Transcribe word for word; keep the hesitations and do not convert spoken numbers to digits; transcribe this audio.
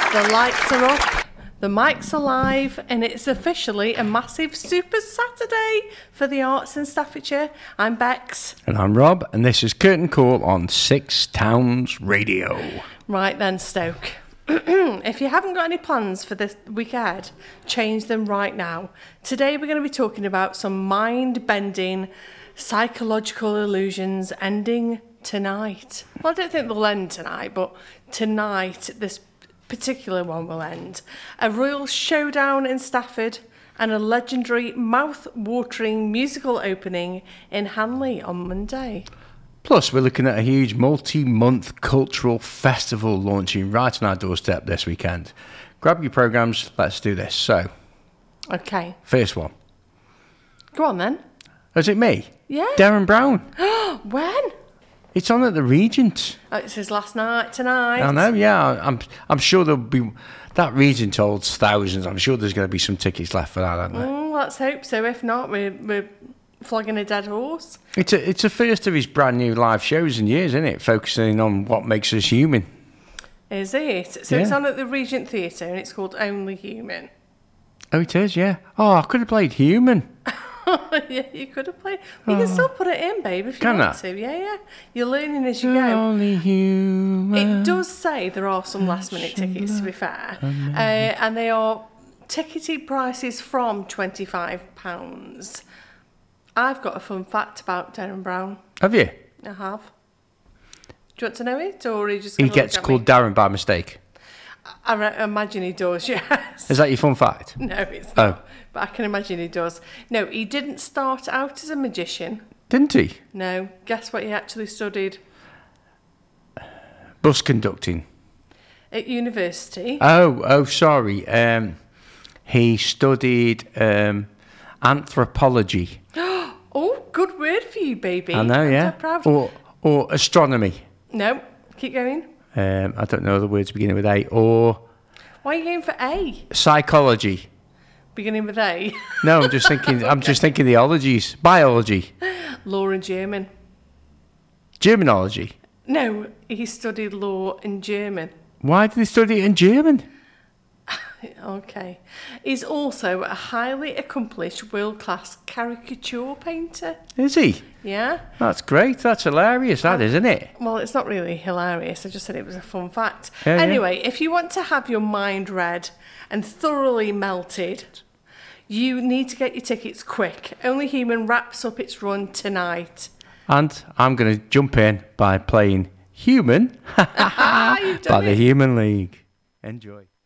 The lights are up, the mics are live, and it's officially a massive Super Saturday for the arts in Staffordshire. I'm Bex. And I'm Rob, and this is Curtain Call on Six Towns Radio. Right then, Stoke. If you haven't got any plans for this week ahead, change them right now. Today we're going to be talking about some mind-bending psychological illusions ending tonight. Well, I don't think they'll end tonight, but tonight this particular one will end. A royal showdown in Stafford and a legendary mouth-watering musical opening in Hanley on Monday. Plus, we're looking at a huge multi-month cultural festival launching right on our doorstep this weekend. Grab your programmes, let's do this. So, okay. First one. Go on then. Is it me? Yeah. Derren Brown. When? It's on at the Regent. Oh, it says last night, tonight. I know, yeah. I'm I'm sure there'll be... That Regent holds thousands. I'm sure there's going to be some tickets left for that, aren't there? Mm, let's hope so. If not, we're, we're flogging a dead horse. It's a, it's the first of his brand new live shows in years, isn't it? Focusing on what makes us human. Is it? So Yeah. it's on at the Regent Theatre and it's called Only Human. Oh, it is, yeah. Oh, I could have played Human. Yeah, you could have played. You can still put it in, babe, if you Can want I? to. Yeah, yeah. You're learning as you go. Only human. It does say there are some last minute tickets, to be fair. Uh, and they are ticketed prices from twenty-five pounds. I've got a fun fact about Derren Brown. Have you? I have. Do you want to know it? Or are you just He gonna gets look at called me? Darren by mistake. I re- imagine he does, yes. Is that your fun fact? No, it's Oh. not. But I can imagine he does. No, he didn't start out as a magician. Didn't he? No. Guess what he actually studied? Bus conducting. At university. Oh, oh, sorry. Um, he studied um, anthropology. Oh, good word for you, baby. I know, I'm yeah. so proud. Or, or astronomy. No, keep going. Um, I don't know the words beginning with A. Or Why are you going for A? psychology. Beginning with A. No, I'm just thinking. I'm just thinking the ologies. Biology. Law and German. Germanology. No, he studied law and German. Why did he study it in German? Okay. He's also a highly accomplished world-class caricature painter. Is he? Yeah? That's great. That's hilarious, that, isn't it? Well, it's not really hilarious. I just said it was a fun fact. Yeah, yeah. Anyway, if you want to have your mind read and thoroughly melted, you need to get your tickets quick. Only Human wraps up its run tonight. And I'm going to jump in by playing Human Ah, you've done by the it. Human League. Enjoy.